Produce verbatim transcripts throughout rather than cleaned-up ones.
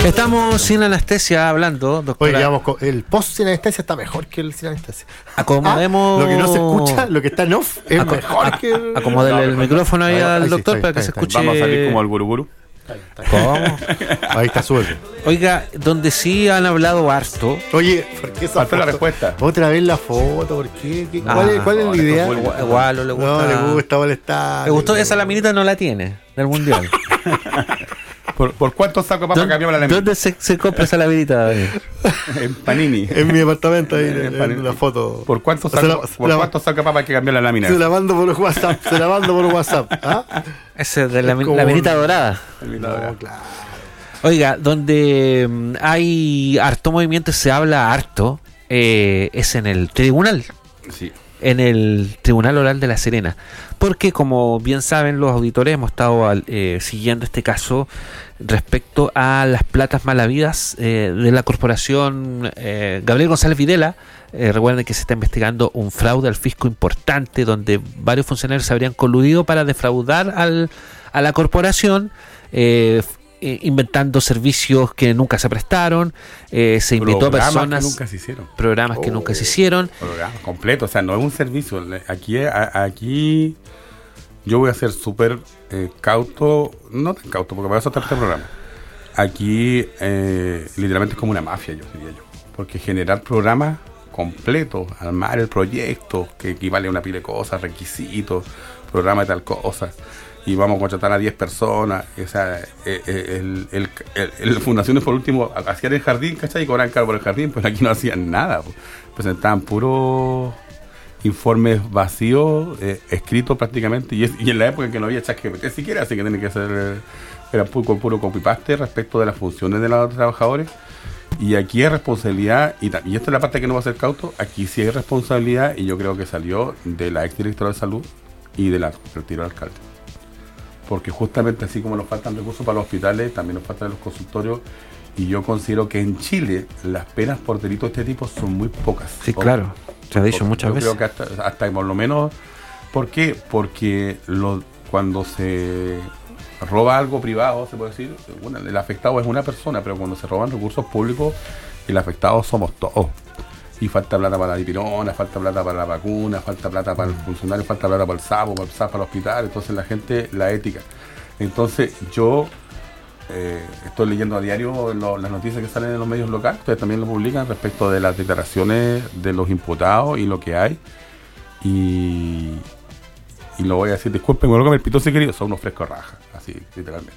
Estamos sin anestesia hablando, doctora. Oye, vamos con, el post sin anestesia está mejor que el sin anestesia. Acomodemos. Ah, lo que no se escucha, lo que está en off, es Aco- mejor a- que el. Acomódele el No, micrófono ahí ahí, al ahí sí, doctor está para bien, que se está bien. escuche. Vamos a salir como el guruguru. ¿Cómo? Ahí está suelto. Oiga, donde sí han hablado harto. Oye, ¿por qué esa Faltó la foto? respuesta. Otra vez la foto, ¿por qué? ¿Qué- Ah, ¿Cuál, es, cuál es la idea? esto es Igual, igual, no le gusta. No, le gusta molestar. Le gustó esa laminita, no la tiene del mundial. ¿Por, por cuánto saco para cambiar la lámina? ¿Dónde se, se compra esa laminita, Daniel? En Panini. En mi departamento ahí, En en, Panini. la foto. ¿Por cuánto Se saco, la- por la- cuánto saco para que cambiar la lámina? Se la mando por WhatsApp, se la mando por WhatsApp. ¿Ah? Esa de la Es como- laminita dorada. No, claro. Oiga, donde mm, hay harto movimiento, se habla harto, eh, es en el tribunal. Sí. En el Tribunal Oral de La Serena, porque como bien saben los auditores hemos estado al- eh, siguiendo este caso respecto a las platas mal habidas eh, de la corporación eh, Gabriel González Videla. Eh, recuerden que se está investigando un fraude al fisco importante donde varios funcionarios se habrían coludido para defraudar al, a la corporación, eh, eh, inventando servicios que nunca se prestaron, eh, se invitó a Programas personas, que nunca se hicieron. programas que Oh. nunca se hicieron. Programa completo, o sea, no es un servicio. Le- Aquí, a- aquí yo voy a ser súper eh, cauto, no tan cauto, porque para eso está este programa. Aquí eh, literalmente es como una mafia, yo diría yo. Porque generar programas completos, armar el proyecto, que equivale a una pila de cosas, requisitos, programa de tal cosa, y vamos a contratar a diez personas. O sea, eh, eh, el, el, el, el fundaciones por último hacían el jardín, ¿cachai? Y cobraban caro por el jardín, pues aquí no hacían nada. Pues. Presentaban puros informes vacíos, eh, escritos prácticamente, y, es, y en la época en que no había ChatGPT siquiera, así que tiene que ser, eh, era puro, puro copy-paste respecto de las funciones de los trabajadores. Y aquí hay responsabilidad, y, ta- y esta es la parte que no va a ser cauto, aquí sí hay responsabilidad, y yo creo que salió de la exdirectora de salud y de la retiro del alcalde. Porque justamente así como nos faltan recursos para los hospitales, también nos faltan los consultorios, y yo considero que en Chile las penas por delitos de este tipo son muy pocas. Sí, claro, se ha dicho Yo muchas veces. creo que hasta, hasta por lo menos, ¿por qué? Porque lo, cuando se roba algo privado, se puede decir, bueno, el afectado es una persona, pero cuando se roban recursos públicos, el afectado somos todos. Y falta plata para la dipirona, falta plata para la vacuna, falta plata para el funcionario, falta plata para el sapo, para el sapo, para el hospital. Entonces la gente, la ética. Entonces yo eh, estoy leyendo a diario lo- las noticias que salen en los medios locales, ustedes también lo publican respecto de las declaraciones de los imputados y lo que hay. Y, y lo voy a decir, disculpen, me lo que el pito si querido, son unos frescos rajas, así literalmente.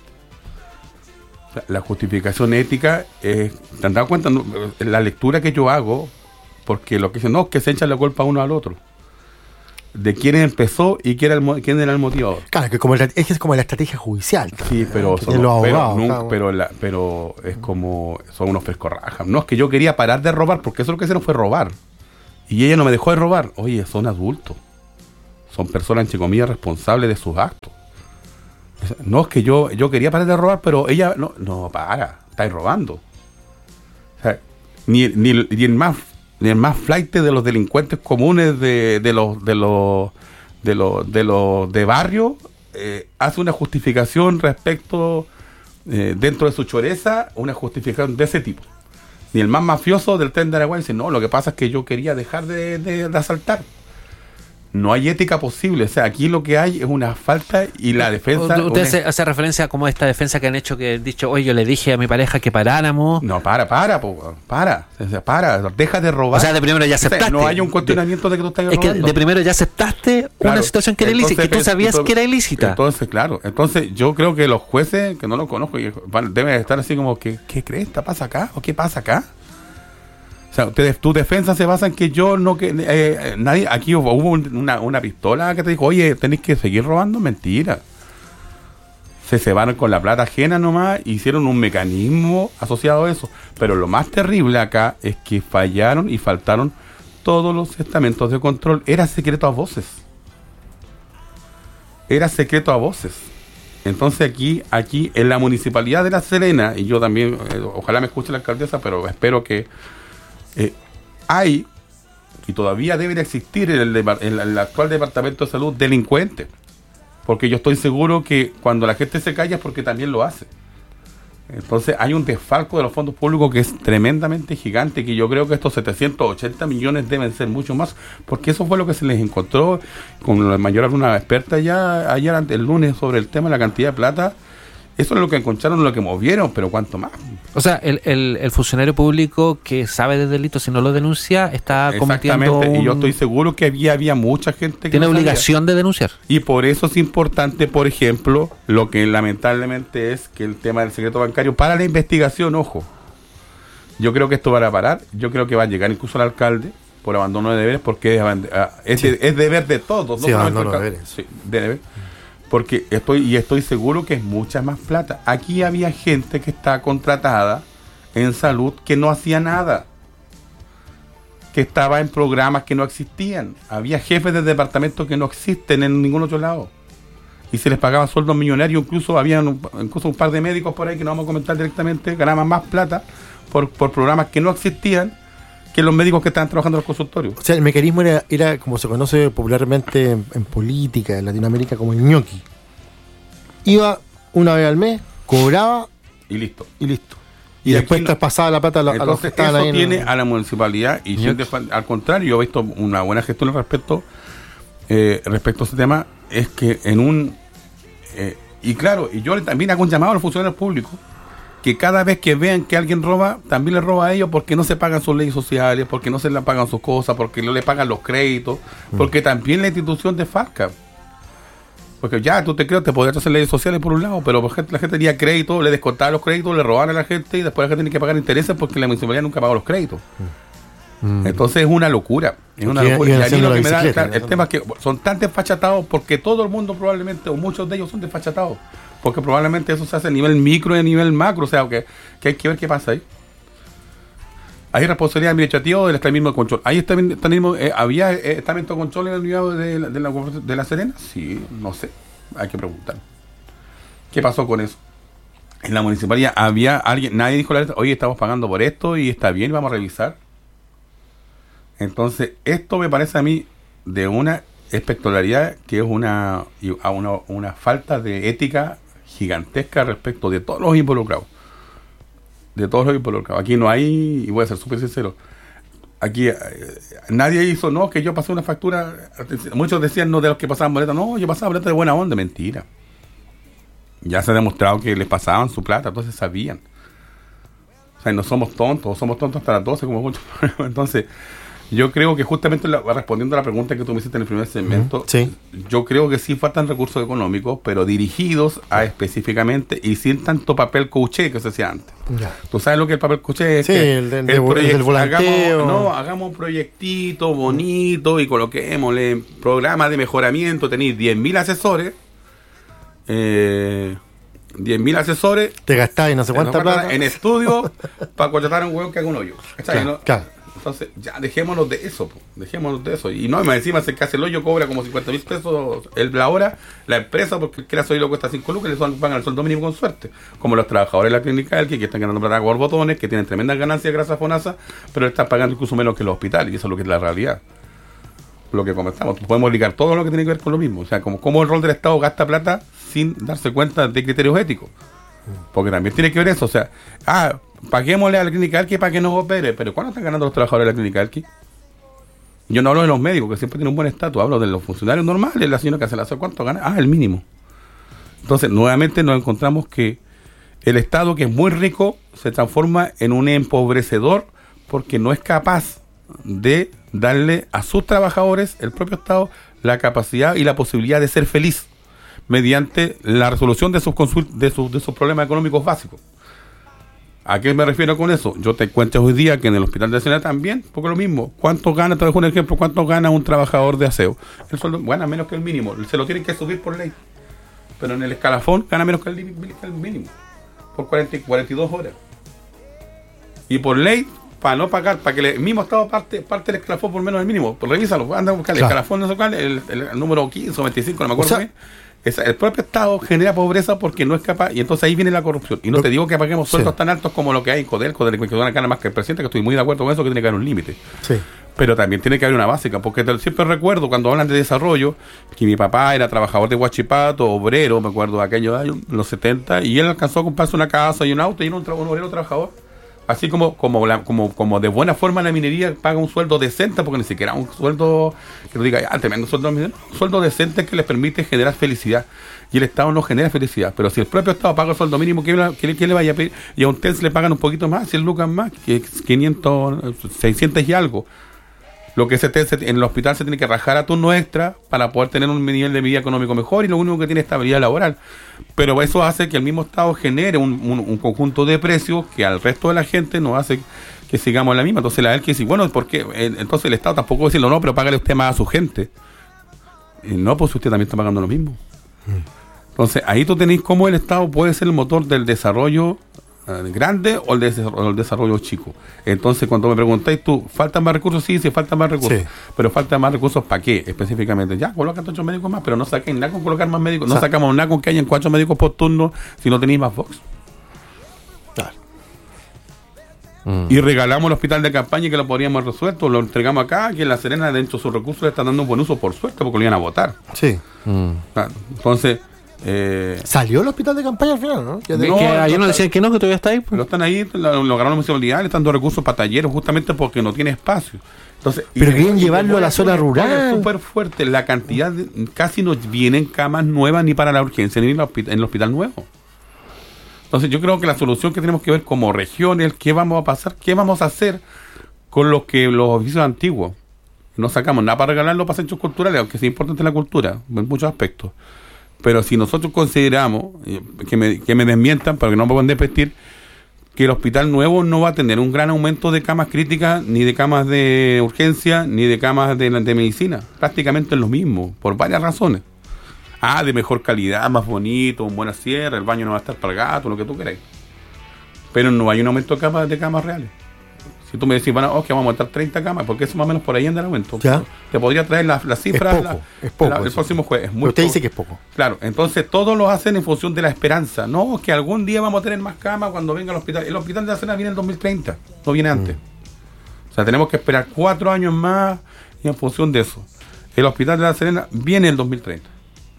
O sea, la justificación ética es, ¿te han dado cuenta? No, la lectura que yo hago, porque lo que dicen, no, es que se echan la culpa uno al otro. De quién empezó y quién era el, mo- quién era el motivador. Claro, que como el- es que es como la estrategia judicial. Sí, pero, que son- tienen los pero, abogados, nunca- claro. pero, la- pero es como, son unos frescorrajas. No, es que yo quería parar de robar, porque eso lo que hicieron fue robar. Y ella no me dejó de robar. Oye, son adultos. Son personas, entre comillas, responsables de sus actos. No, es que yo, yo quería parar de robar, pero ella, no, no, para, estáis robando. O sea, ni, ni, el- ni el más ni el más flight de los delincuentes comunes de, de los de los de los de los de barrio eh, hace una justificación respecto eh, dentro de su choreza, una justificación de ese tipo. Ni el más mafioso del tren de Aragua dice, no, lo que pasa es que yo quería dejar de, de, de asaltar. No hay ética posible. O sea, aquí lo que hay es una falta y la defensa... Usted una- hace, hace referencia a como esta defensa que han hecho, que han dicho, oye, yo le dije a mi pareja que paráramos. No, para, para, po, para. O sea, para, deja de robar. O sea, de primero ya O sea, aceptaste. no hay un cuestionamiento de, que tú estás Es que robando. de primero ya aceptaste Claro. una situación que era ilícita, que tú Entonces, sabías entonces- que era ilícita. Entonces, claro. Entonces, yo creo que los jueces, que no lo conozco, y van- deben estar así como, que, ¿qué crees? ¿Qué pasa acá? ¿O qué pasa acá? O sea, ustedes, tu defensa se basa en que yo no... que eh, nadie Aquí hubo hubo un- una, una pistola que te dijo, oye, tenéis que seguir robando. Mentira. Se cebaron con la plata ajena nomás, hicieron un mecanismo asociado a eso. Pero lo más terrible acá es que fallaron y faltaron todos los estamentos de control. Era secreto a voces. Era secreto a voces. Entonces aquí, aquí en la municipalidad de La Serena, y yo también, eh, ojalá me escuche la alcaldesa, pero espero que eh, hay, y todavía debe existir en el, depar- en el actual Departamento de Salud, delincuentes. Porque yo estoy seguro que cuando la gente se calla es porque también lo hace. Entonces hay un desfalco de los fondos públicos que es tremendamente gigante, que yo creo que estos setecientos ochenta millones deben ser mucho más, porque eso fue lo que se les encontró con la mayor alguna experta ya ayer, el lunes, sobre el tema de la cantidad de plata. Eso es lo que encontraron, lo que movieron, pero ¿cuánto más? O sea, el, el, el funcionario público que sabe de delito, si no lo denuncia, está cometiendo un... y yo estoy seguro que había, había mucha gente que tiene no obligación sabía. de denunciar. Y por eso es importante, por ejemplo, lo que lamentablemente es que el tema del secreto bancario para la investigación, ojo, yo creo que esto va a parar, yo creo que va a llegar incluso al alcalde por abandono de deberes, porque es, es, sí. de, es deber de todos. Sí, no abandono de deberes. deberes. Sí, de deber. Porque estoy, y estoy seguro que es mucha más plata. Aquí había gente que está contratada en salud que no hacía nada, que estaba en programas que no existían. Había jefes de departamento que no existen en ningún otro lado. Y se les pagaba sueldos millonarios. Incluso había un, incluso un par de médicos por ahí que no vamos a comentar directamente, ganaban más plata por, por programas que no existían que los médicos que estaban trabajando en los consultorios. O sea, el mecanismo era, era como se conoce popularmente en, en política, en Latinoamérica, como el ñoqui. Iba una vez al mes, cobraba y listo. Y listo. Y, Y después aquí no- traspasaba la plata a, lo- a los que Entonces, estaban eso ahí. en- tiene a la municipalidad y sin defa- al contrario, yo he visto una buena gestión al respecto eh, respecto a ese tema, es que en un eh, y claro, y yo también hago un llamado a los funcionarios públicos que cada vez que vean que alguien roba, también le roba a ellos porque no se pagan sus leyes sociales, porque no se le pagan sus cosas, porque no le pagan los créditos, porque también la institución desfalca. Porque ya, tú te creo, te podrías hacer leyes sociales por un lado, pero por ejemplo, la gente tenía crédito, le descontaban los créditos, le robaban a la gente y después la gente tiene que pagar intereses porque la municipalidad nunca pagó los créditos. Mm. Entonces es una locura. Es una Porque locura. iban Y a mí haciendo lo la que me da, bicicleta, claro, el ¿no? tema es que son tan desfachatados porque todo el mundo probablemente, o muchos de ellos son desfachatados. Porque probablemente eso se hace a nivel micro y a nivel macro. O sea, que, que hay que ver qué pasa ahí. Hay responsabilidad administrativa del estamento de control. ¿Hay estamento, eh, ¿Había eh, estamento de control en el unidad de la, de, la, de la Serena? Sí, no sé. Hay que preguntar. ¿Qué pasó con eso? En la municipalidad había alguien, nadie dijo la letra, oye, estamos pagando por esto y está bien, vamos a revisar. Entonces, esto me parece a mí de una espectacularidad que es una, y a una, una falta de ética gigantesca respecto de todos los involucrados. De todos los involucrados. Aquí no hay, y voy a ser súper sincero, aquí eh, nadie hizo, no, que yo pasé una factura, muchos decían, no, de los que pasaban boleta, no, yo pasaba boleta de buena onda, mentira. Ya se ha demostrado que les pasaban su plata, entonces sabían. O sea, no somos tontos, somos tontos hasta las doce, como muchos. Entonces, yo creo que justamente la, respondiendo a la pregunta que tú me hiciste en el primer segmento, Sí. yo creo que sí faltan recursos económicos, pero dirigidos a específicamente y sin tanto papel couché que se hacía antes. Ya. ¿Tú sabes lo que es el papel couché? Es Sí, que el del- del vo- el proyec- del volanteo. Hagamos, no, hagamos un proyectito bonito y coloquémosle programas de mejoramiento. Tenéis diez mil asesores, eh, diez mil asesores Te gastáis no sé cuánta no, no, plata. en estudio para contratar a un hueón que haga un hoyo. ¿Cachai? Claro, ¿No? claro. Entonces, ya, dejémonos de eso, po, dejémonos de eso. Y no, más encima se que hace el hoyo cobra como cincuenta mil pesos el, la hora, la empresa, porque el que hace hoyo le cuesta cinco lucas, le son- pagan el sueldo mínimo con suerte. Como los trabajadores de la clínica Elqui, que están ganando plata por botones, que tienen tremendas ganancias gracias a FONASA, pero están pagando incluso menos que los hospitales, y eso es lo que es la realidad. Lo que comentamos, podemos ligar todo lo que tiene que ver con lo mismo. O sea, como, como el rol del Estado gasta plata sin darse cuenta de criterios éticos. Porque también tiene que ver eso, o sea, ah, paguémosle a la clínica Elqui para que nos opere, pero ¿cuánto están ganando los trabajadores de la clínica Elqui? Yo no hablo de los médicos, que siempre tienen un buen estatus, hablo de los funcionarios normales, la señora que hace la ¿cuánto gana? Ah, el mínimo. Entonces, nuevamente nos encontramos que el Estado, que es muy rico, se transforma en un empobrecedor porque no es capaz de darle a sus trabajadores, el propio Estado, la capacidad y la posibilidad de ser feliz mediante la resolución de sus consult- de sus de sus problemas económicos básicos. ¿A qué me refiero con eso? Yo te cuento hoy día que en el hospital de Sena también, porque lo mismo. ¿Cuánto gana, te dejo un ejemplo, cuánto gana un trabajador de aseo? El sueldo gana menos que el mínimo, se lo tienen que subir por ley. Pero en el escalafón gana menos que el, li- que el mínimo, por cuarenta, cuarenta y dos horas. Y por ley, para no pagar, para que el mismo Estado parte, parte del escalafón por menos del mínimo. Pues revísalo, anda a buscar el Claro. escalafón, no sé cuál, el, el, el número quince o veinticinco, no me acuerdo O sea, bien. Es- el propio Estado genera pobreza porque no es capaz, y entonces ahí viene la corrupción. Y no Lo- te digo que paguemos sueldos sí. tan altos como lo que hay en Codelco, del que gana más que el presidente, que estoy muy de acuerdo con eso, que tiene que haber un límite. Sí. Pero también tiene que haber una básica, porque te, siempre recuerdo cuando hablan de desarrollo, que mi papá era trabajador de Huachipato, obrero, me acuerdo de aquellos años, los setenta, y él alcanzó a comprarse una casa y un auto, y era un, tra- un obrero trabajador. Así como como, la, como como de buena forma la minería paga un sueldo decente, porque ni siquiera un sueldo que no diga, ah, tremendo sueldo, no, un sueldo decente que les permite generar felicidad. Y el Estado no genera felicidad. Pero si el propio Estado paga el sueldo mínimo, ¿qué, qué, qué le vaya a pedir? Y a un T E N S le pagan un poquito más, cien lucas más, que quinientos, seiscientos y algo. Lo que ese T E N S en el hospital se tiene que rajar a turno extra para poder tener un nivel de vida económico mejor, y lo único que tiene es estabilidad laboral. Pero eso hace que el mismo Estado genere un, un, un conjunto de precios que al resto de la gente nos hace que sigamos en la misma. Entonces la él que dice, bueno, ¿por qué? Entonces el Estado tampoco va a decirlo, no, pero págale usted más a su gente. Y no, pues usted también está pagando lo mismo. Mm. Entonces ahí tú tenéis cómo el Estado puede ser el motor del desarrollo grande o el, des- o el desarrollo chico. Entonces cuando me preguntáis tú, ¿faltan más recursos? Sí, sí, faltan más recursos. Sí. Pero faltan más recursos ¿para qué? Específicamente, ya, colocan ocho médicos más, pero no saquen nada con colocar más médicos. No o sea, sacamos nada con que hayan cuatro médicos por turno si no tenéis más Vox. Claro. Mm. Y regalamos el hospital de campaña, que lo podríamos haber resuelto, lo entregamos acá, que en La Serena dentro de sus recursos le están dando un buen uso por suerte, porque lo iban a votar. Sí. Mm. Claro. Entonces... Eh, ¿Salió el hospital de campaña al final, no? Ya de, no, que ayer nos decían que no, que todavía está ahí. Pues. Lo están ahí, lo, lo agarraron la municipalidad, le están dando recursos para talleres justamente porque no tiene espacio. Entonces, pero querían llevarlo a la zona rural. Es súper fuerte la cantidad, de, casi no vienen camas nuevas ni para la urgencia ni en el hospital, en el hospital nuevo. Entonces yo creo que la solución que tenemos que ver como región es qué vamos a pasar, qué vamos a hacer con los que los oficios antiguos. No sacamos nada para regalarlos para centros culturales, aunque sea importante la cultura en muchos aspectos. Pero si nosotros consideramos, que me, que me desmientan, pero que no me pueden desmentir, que el hospital nuevo no va a tener un gran aumento de camas críticas, ni de camas de urgencia, ni de camas de, de medicina. Prácticamente es lo mismo, por varias razones. Ah, de mejor calidad, más bonito, un buen cierre, el baño no va a estar para el gato, lo que tú queráis. Pero no hay un aumento de camas, de camas reales. Si tú me decís, bueno, ok, vamos a aumentar treinta camas, porque eso más o menos por ahí anda el aumento. ¿Ya? Te podría traer las la cifras es poco, la, es poco, la, el próximo jueves. Es muy usted poco. Dice que es poco. Claro, entonces todos lo hacen en función de la esperanza. No, que algún día vamos a tener más camas cuando venga el hospital. El hospital de La Serena viene en el dos mil treinta, no viene antes. Mm. O sea, tenemos que esperar cuatro años más y en función de eso. El hospital de La Serena viene en el dos mil treinta.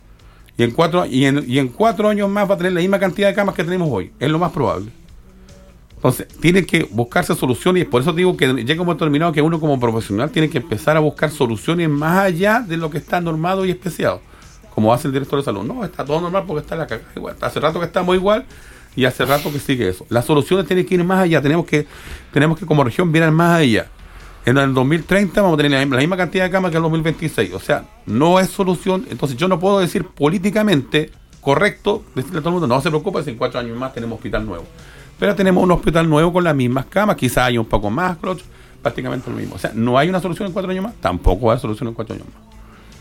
Y en cuatro, y en, y en cuatro años más va a tener la misma cantidad de camas que tenemos hoy. Es lo más probable. Entonces, tiene que buscarse soluciones, y por eso digo que llega un momento determinado que uno como profesional tiene que empezar a buscar soluciones más allá de lo que está normado y especiado, como hace el director de salud. No, está todo normal porque está la cagada igual. Hace rato que estamos igual y hace rato que sigue eso. Las soluciones tienen que ir más allá, tenemos que tenemos que como región mirar más allá. En el dos mil treinta vamos a tener la misma, la misma cantidad de camas que en el dos mil veintiséis. O sea, no es solución. Entonces yo no puedo decir políticamente correcto, decirle a todo el mundo, no se preocupe, si en cuatro años más tenemos hospital nuevo. Pero tenemos un hospital nuevo con las mismas camas, quizás haya un poco más, prácticamente lo mismo. O sea, no hay una solución en cuatro años más, tampoco va a haber solución en cuatro años más.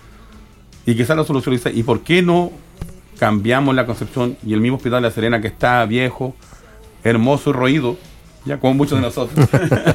Y quizás la solución dice, ¿y por qué no cambiamos la concepción y el mismo hospital de La Serena, que está viejo, hermoso y roído, ya como muchos de nosotros,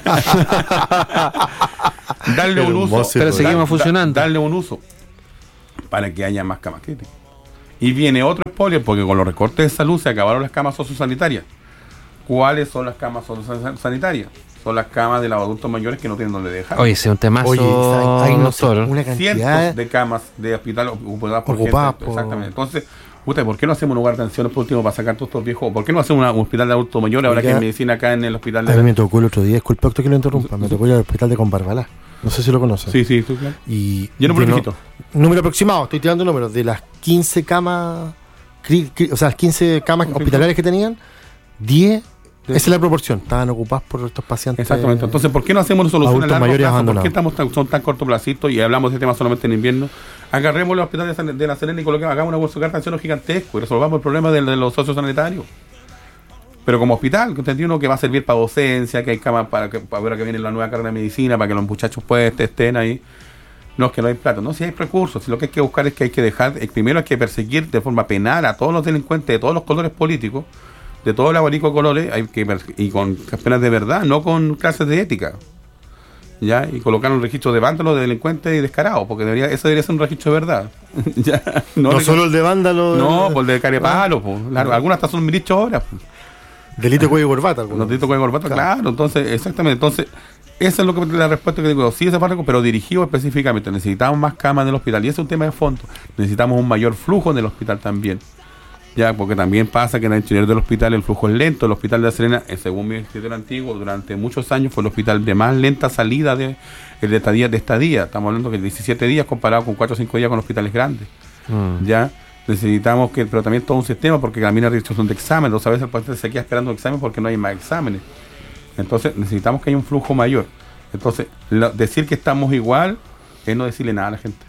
darle un uso, pero seguimos funcionando, darle un uso para que haya más camas críticas? Y viene otro spoiler, porque con los recortes de salud se acabaron las camas sociosanitarias. ¿Cuáles son las camas sanitarias? Son las camas de los adultos mayores que no tienen donde dejar. Oye, ese es un temazo. Oye, hay no sé, una cantidad cientos de camas de hospital ocupadas por ocupadas gente. Por... Exactamente. Entonces, usted, ¿por qué no hacemos un lugar de atenciones por último para sacar todos estos viejos? ¿Por qué no hacemos una, un hospital de adultos mayores ahora que hay medicina acá en el hospital de... A mí me tocó el otro día, disculpe doctor que lo interrumpa, me tocó ir al hospital de Combarbalá. No sé si lo conocen. Sí, sí, sí, claro. Y yo no no, número aproximado, estoy tirando números, de las quince camas, cri, cri, o sea, las quince camas hospitalarias que tenían, diez... Esa es la proporción, estaban ocupadas por estos pacientes. Exactamente. Entonces, ¿por qué no hacemos una solución a largo mayores plazo? abandonados. ¿Por qué estamos tan, son tan cortoplacistas y hablamos de este tema solamente en invierno? Agarremos los hospitales de La Serena y coloquemos, hagamos una bolsa de atención gigantesco y resolvamos el problema de, de los sociosanitarios. Pero como hospital, que usted uno que va a servir para docencia, que hay camas para que para ver que viene la nueva carrera de medicina, para que los muchachos pues, estén ahí. No es que no hay plata, no, si hay recursos, si lo que hay que buscar es que hay que dejar, primero hay que perseguir de forma penal a todos los delincuentes de todos los colores políticos, de todo el abanico de colores, hay que y con penas de verdad, no con clases de ética, ya, y colocar un registro de vándalos, de delincuentes y descarados, porque debería, eso debería ser un registro de verdad. ya, no no solo el de vándalo, no, por el de carepalo, pues, claro, no. Algunas hasta son ministros ahora. Pues. Delito de cuello y corbata, algunos. Los delitos de cuello y corbata, claro. claro, entonces, exactamente, entonces, Esa es lo que la respuesta que digo, sí, ese fármaco, pero dirigido específicamente. Necesitamos más camas en el hospital y ese es un tema de fondo. Necesitamos un mayor flujo en el hospital también. Ya, porque también pasa que en el interior del hospital el flujo es lento. El hospital de La Serena, eh, según mi escritor antiguo, durante muchos años fue el hospital de más lenta salida de, de estadía de estadía. Estamos hablando de diecisiete días comparado con cuatro o cinco días con hospitales grandes. Mm. Ya, necesitamos que, pero también todo un sistema, porque también hay restricción de exámenes. Entonces a veces el paciente se queda esperando exámenes porque no hay más exámenes. Entonces necesitamos que haya un flujo mayor. Entonces, lo, decir que estamos igual es no decirle nada a la gente.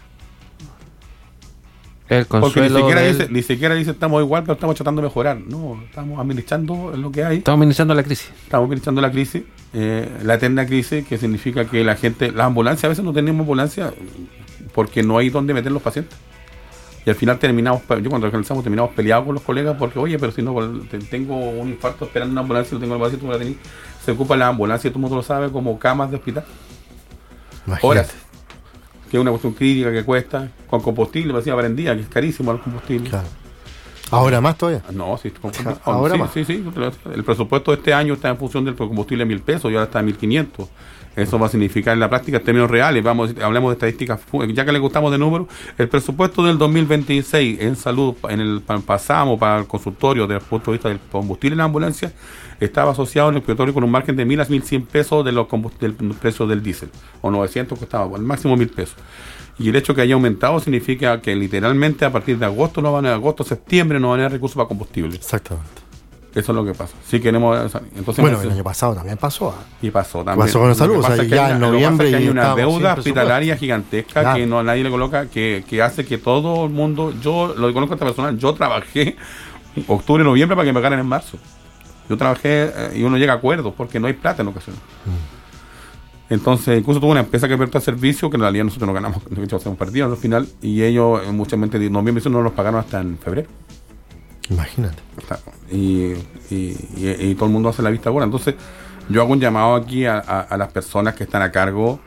El Porque ni siquiera, del... dice, ni siquiera dice estamos igual, pero estamos tratando de mejorar. No, estamos administrando lo que hay. Estamos administrando la crisis. Estamos administrando la crisis, eh, la eterna crisis, que significa que la gente, las ambulancias, a veces no tenemos ambulancia porque no hay donde meter los pacientes. Y al final terminamos, yo cuando realizamos terminamos peleados con los colegas porque, oye, pero si no tengo un infarto esperando una ambulancia, no tengo la ambulancia, tú me la tenés. Se ocupa la ambulancia, tú no lo sabes, como camas de hospital. Imagínate. Horas. Que es una cuestión crítica que cuesta, con combustible, me decía prendía, que es carísimo el combustible. Claro. ¿Ahora más todavía? No, sí, con Claro, ahora sí, más. sí, sí. El presupuesto de este año está en función del combustible de mil pesos y ahora está en mil quinientos. Eso va a significar en la práctica en términos reales. Vamos, hablemos de estadísticas, ya que le gustamos de números, el presupuesto del dos mil veintiséis en salud, en el pasamos para el consultorio desde el punto de vista del combustible en la ambulancia, estaba asociado en el consultorio con un margen de mil a mil cien pesos de los del precio del diésel, o novecientos que estaba, el máximo mil pesos. Y el hecho que haya aumentado significa que literalmente a partir de agosto, no van a agosto, septiembre, no van a haber recursos para combustible. Exactamente. Eso es lo que pasa. Si queremos, entonces, bueno, el año pasado también pasó. ¿eh? Y pasó también. Pasó con la salud. Lo que pasa O sea, es que ya hay en una- lo que pasa noviembre es que hay y una estábamos deuda sin hospitalaria presupuesto. gigantesca Claro. que no nadie le coloca, que, que hace que todo el mundo, yo lo conozco a esta persona, yo trabajé octubre, noviembre para que me pagaran en marzo. Yo trabajé eh, y uno llega a acuerdos porque no hay plata en ocasiones. Mm. Entonces, incluso tuvo una empresa que presta servicio que en realidad nosotros no ganamos, nosotros hemos perdido al final, y ellos eh, mucha gente de noviembre no nos pagaron hasta en febrero. Imagínate. Y, y, y, y todo el mundo hace la vista ahora. Entonces yo hago un llamado aquí a, a, a las personas que están a cargo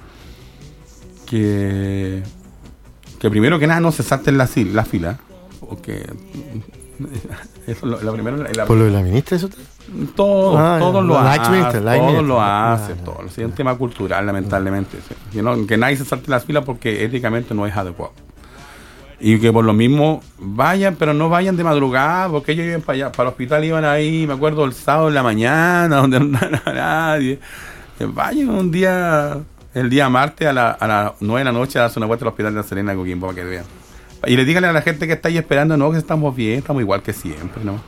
que que primero que nada no se salten la, la fila, porque eso es lo, la primera la, ¿Por lo de la ministra eso? todos Ah, todos lo la hacen exministra, la todos exministra. lo Ah, hacen ya. todos. Sí, es un tema cultural, lamentablemente, sí. que, no, que nadie se salte las filas porque éticamente no es adecuado. Y que por lo mismo vayan, pero no vayan de madrugada, porque ellos iban para allá, para el hospital iban ahí, me acuerdo, el sábado en la mañana, donde no era nadie. Que vayan un día, el día martes a, la, a las nueve de la noche a darse una vuelta al hospital de La Serena, Coquimbo, para que vean. Y le digan a la gente que está ahí esperando, no, que estamos bien, estamos igual que siempre, ¿no?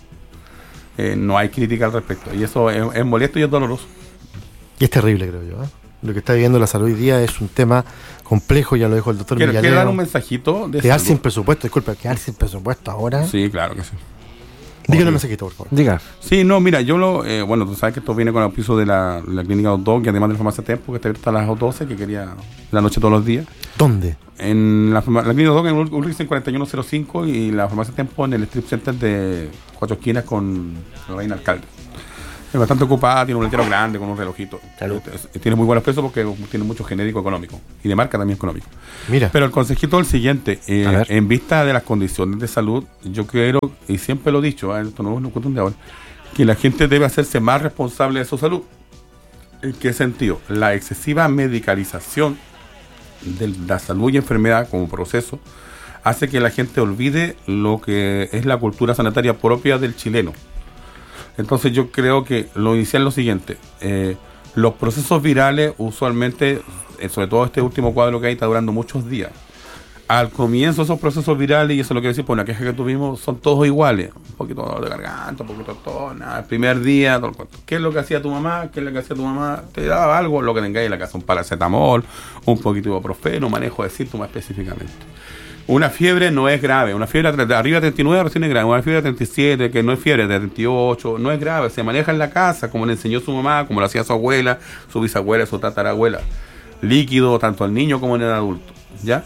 Eh, no hay crítica al respecto. Y eso es, es molesto y es doloroso. Y es terrible, creo yo. ¿eh? Lo que está viviendo la salud hoy día es un tema complejo, ya lo dijo el doctor Quiero, Villalero. quiero dar un mensajito de Quedar salud. sin presupuesto, disculpa, quedar sin presupuesto ahora. Sí, claro que sí. Dígale un mensajito, por favor. Diga. Sí, no, mira, yo lo... Eh, bueno, tú sabes que esto viene con el piso de la, la clínica Doctor, que además de la farmacia Tempo, que está abierta a las doce, que quería la noche todos los días. ¿Dónde? En la, farma- la clínica Doctor en Ulrich cuarenta y uno cero cinco y la farmacia Tempo en el Strip Center de Cuatro Esquinas con la Reina Alcalde. Es bastante ocupada, tiene un letrero grande con un relojito. Salud. Es- es- tiene muy buenos precios porque tiene mucho genérico económico y de marca también económico. Mira. Pero el consejito es el siguiente, eh, A ver. en vista de las condiciones de salud, yo quiero, y siempre lo he dicho, ¿eh? Esto no es una cuestión de ahora, que la gente debe hacerse más responsable de su salud. ¿En qué sentido? La excesiva medicalización de la salud y enfermedad como proceso hace que la gente olvide lo que es la cultura sanitaria propia del chileno. Entonces yo creo que lo inicial es lo siguiente, eh, los procesos virales usualmente, eh, sobre todo este último cuadro que hay, está durando muchos días. Al comienzo esos procesos virales, y eso es lo que decir por una queja que tuvimos, son todos iguales. Un poquito de garganta, un poquito de tos, nada, el primer día, todo el cuento. ¿Qué es lo que hacía tu mamá? ¿Qué es lo que hacía tu mamá? Te daba algo, lo que tengáis en la casa, un paracetamol, un poquito de ibuprofeno, manejo de síntomas específicamente. Una fiebre no es grave, una fiebre de arriba de treinta y nueve recién es grave, una fiebre de treinta y siete, que no es fiebre, de treinta y ocho, no es grave, se maneja en la casa, como le enseñó su mamá, como lo hacía su abuela, su bisabuela, su tatarabuela. Líquido, tanto al niño como en el adulto, ¿ya?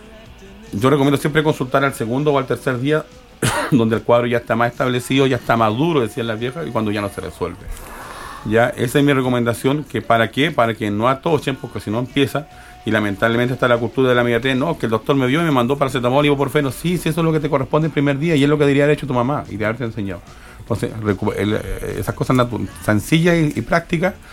Yo recomiendo siempre consultar al segundo o al tercer día, donde el cuadro ya está más establecido, ya está más duro, decían las viejas, y cuando ya no se resuelve. Ya, esa es mi recomendación, que para qué, para que no atochen, porque si no empieza, y lamentablemente está la cultura de la inmediatez, no, que el doctor me vio y me mandó paracetamol y ibuprofeno, sí, sí, eso es lo que te corresponde el primer día, y es lo que debería haber hecho tu mamá, y de haberte enseñado. Entonces, recu- el, eh, esas cosas natu- sencillas y, y prácticas,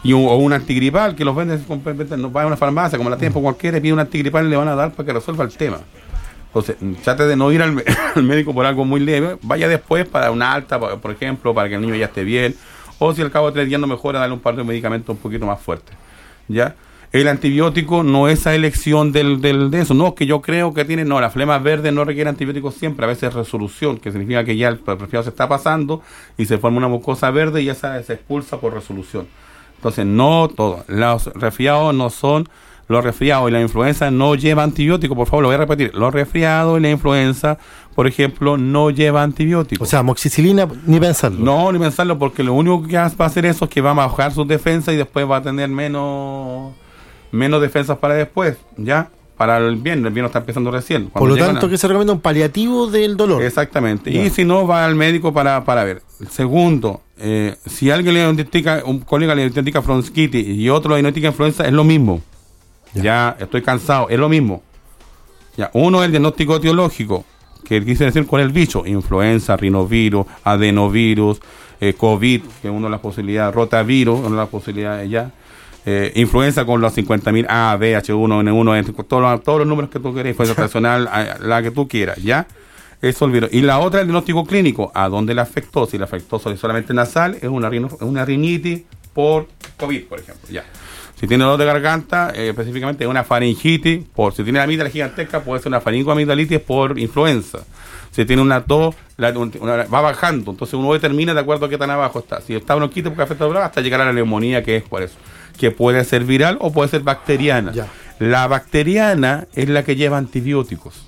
Y un, o un antigripal que los venden, no va a una farmacia como la tiempo cualquiera, pide un antigripal y le van a dar para que resuelva el tema. Entonces, trate de no ir al, al médico por algo muy leve, vaya después para una alta, por ejemplo, para que el niño ya esté bien, o si al cabo de tres días no mejora, darle un par de medicamentos un poquito más fuertes, ¿ya? El antibiótico no es esa elección del, del, de eso, no, que yo creo que tiene, no, la flema verde no requiere antibióticos siempre, a veces resolución, que significa que ya el resfriado se está pasando y se forma una mucosa verde y esa se expulsa por resolución. Entonces, no todo, los resfriados no son... Los resfriados y la influenza no llevan antibióticos, por favor, lo voy a repetir. Los resfriados y la influenza, por ejemplo, no lleva antibióticos. O sea, amoxicilina, ni pensarlo. No, ni pensarlo, porque lo único que va a hacer eso es que va a bajar sus defensas y después va a tener menos menos defensas para después, ¿ya? Para el bien, el bien está empezando recién. Por lo tanto, a... que se recomienda un paliativo del dolor. Exactamente. Ya. Y si no, va al médico para, para ver. Segundo, eh, si alguien le identifica, un colega le identifica bronquitis y otro le identifica influenza, es lo mismo. Ya. ya, estoy cansado, es lo mismo. Ya, uno es el diagnóstico etiológico, que quise decir con el bicho, influenza, rinovirus, adenovirus, eh, COVID, que es una de las posibilidades, rotavirus, una de las posibilidades ya, eh, influenza con los cincuenta mil A, B, H uno N uno, todos los, todos los números que tú quieras, influenza estacional, la que tú quieras, ya, eso el virus. Y la otra es el diagnóstico clínico, ¿a dónde le afectó? Si le afectó solamente nasal, es una, rino, una rinitis por COVID, por ejemplo, ya. Si tiene dolor de garganta, eh, específicamente una faringitis, por si tiene la amígdala gigantesca, puede ser una faringoamigdalitis por influenza. Si tiene una tos, la, una, va bajando, entonces uno determina de acuerdo a qué tan abajo está. Si está bronquitis porque afecta a hasta llegar a la neumonía, que es por eso, que puede ser viral o puede ser bacteriana. Ya. La bacteriana es la que lleva antibióticos,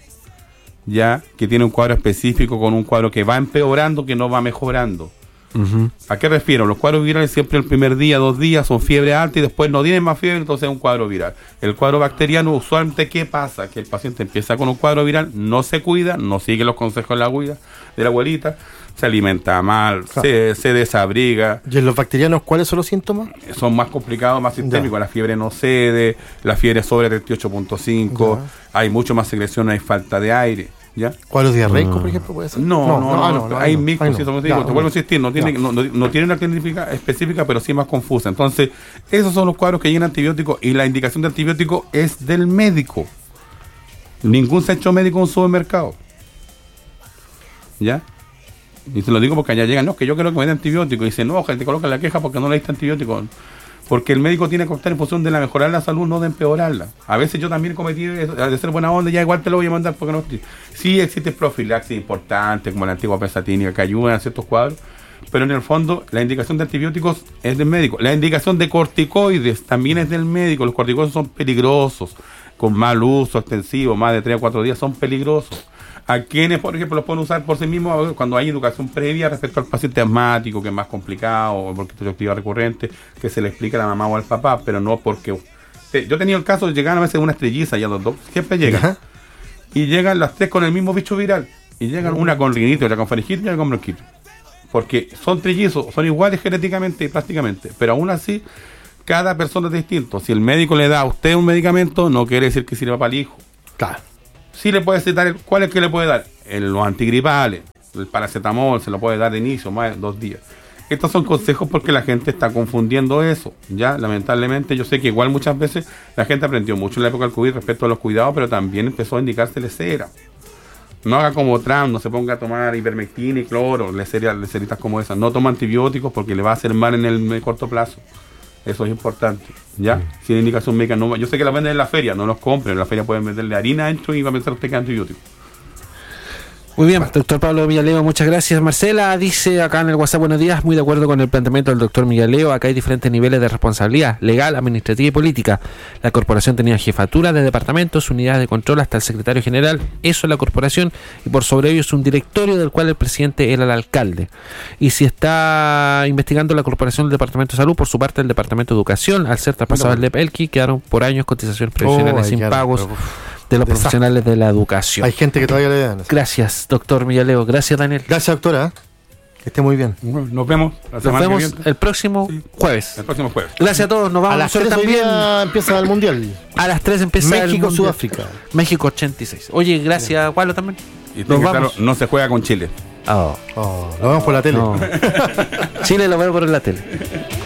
ya, que tiene un cuadro específico con un cuadro que va empeorando, que no va mejorando. Uh-huh. ¿A qué refiero? Los cuadros virales siempre el primer día, dos días son fiebre alta y después no tienen más fiebre, entonces es un cuadro viral. El cuadro bacteriano, usualmente, ¿qué pasa? Que el paciente empieza con un cuadro viral, no se cuida, no sigue los consejos de la, abuela, de la abuelita, se alimenta mal, claro. se, se desabriga. ¿Y en los bacterianos cuáles son los síntomas? Son más complicados, más sistémicos. Ya. La fiebre no cede, la fiebre sobre treinta y ocho punto cinco, ya. Hay mucho más secreción, hay falta de aire. ¿Ya? ¿Cuadros diarreicos, por ejemplo, puede ser? No, no, no, no, no, no hay mil cosas, no, te ya, vuelvo a insistir, no tiene, no, no, no tiene una clínica específica, pero sí más confusa. Entonces, esos son los cuadros que llevan antibióticos y la indicación de antibiótico es del médico. Ningún centro médico en un supermercado. ¿Ya? Y se lo digo porque allá llegan, no, que yo quiero que me den antibiótico. Y dicen, no, gente, coloca la queja porque no le diste antibiótico. Porque el médico tiene que optar en función de la mejorar la salud, no de empeorarla. A veces yo también cometí de ser buena onda, ya igual te lo voy a mandar porque no. Sí existe profilaxis importante, como la antigua pesatínica, que ayudan a ciertos cuadros, pero en el fondo la indicación de antibióticos es del médico. La indicación de corticoides también es del médico. Los corticoides son peligrosos, con mal uso extensivo, más de tres o cuatro días, son peligrosos. A quienes, por ejemplo, los pueden usar por sí mismos cuando hay educación previa respecto al paciente asmático, que es más complicado, o porque tiene actividad recurrente, que se le explica a la mamá o al papá, pero no porque... Yo he tenido el caso de llegar a veces una estrelliza y a los dos siempre llegan. ¿Ah? Y llegan las tres con el mismo bicho viral. Y llegan una con rinitis, otra con faringitis y otra con bronquitis. Porque son trillizos, son iguales genéticamente y prácticamente, pero aún así, cada persona es distinto. Si el médico le da a usted un medicamento, no quiere decir que sirva para el hijo. Claro. Sí le puede dar, el, ¿cuál es que le puede dar? El, los antigripales, el paracetamol, se lo puede dar de inicio, más de dos días. Estos son consejos porque la gente está confundiendo eso, ya, lamentablemente. Yo sé que igual muchas veces la gente aprendió mucho en la época del COVID respecto a los cuidados, pero también empezó a indicarse cera. No haga como Trump, no se ponga a tomar ivermectina y cloro, leceritas como esas. No toma antibióticos porque le va a hacer mal en el, en el corto plazo. Eso es importante, ¿ya? Sí. Sin indicación médica. No, yo sé que la venden en la feria, no los compren. En la feria pueden venderle harina dentro y va a pensar usted que es antibiótico. Muy bien, doctor Pablo Villaleo, muchas gracias. Marcela dice acá en el WhatsApp, buenos días, muy de acuerdo con el planteamiento del doctor Villaleo. Acá hay diferentes niveles de responsabilidad legal, administrativa y política. La corporación tenía jefatura de departamentos, unidades de control hasta el secretario general. Eso es la corporación y por sobre ello es un directorio del cual el presidente era el alcalde. Y si está investigando la corporación del departamento de salud, por su parte el departamento de educación, al ser traspasado al no. D P E L Q I, quedaron por años cotizaciones previsionales oh, sin pagos. Pero, de los Desastre. Profesionales de la educación. Hay gente que todavía le dan eso. Gracias, doctor Villaleo. Gracias, Daniel. Gracias, doctora. Que esté muy bien. Bueno, nos vemos la Nos vemos el próximo sí. jueves. El próximo jueves. Gracias a todos. Nos vamos a las tres también. Empieza el mundial. A las tres empieza México, el México, Sudáfrica. México ochenta y seis. Oye, gracias, Gualo también. Y nos vamos. Claro, no se juega con Chile. Oh. Oh, lo vemos por la tele. No. Chile lo veo por la tele.